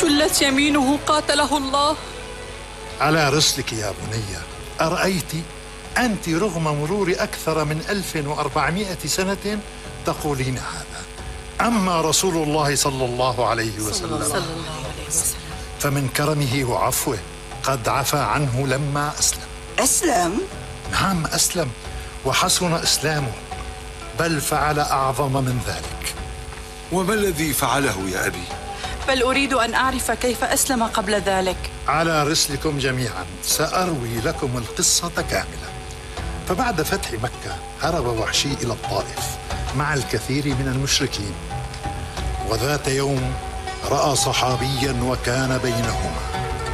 شلت يمينه قاتله الله. على رسلك يا بني. أرأيت أنت رغم مرور أكثر من 1400 سنة تقولين هذا؟ أما رسول الله صلى الله عليه وسلم فمن كرمه وعفوه قد عفى عنه لما أسلم. أسلم؟ نعم أسلم، وحسن إسلامه، بل فعل أعظم من ذلك. وما الذي فعله يا أبي؟ بل أريد أن أعرف كيف أسلم قبل ذلك. على رسلكم جميعا سأروي لكم القصة كاملة. فبعد فتح مكة هرب وحشي إلى الطائف مع الكثير من المشركين، وذات يوم رأى صحابيا وكان بينهما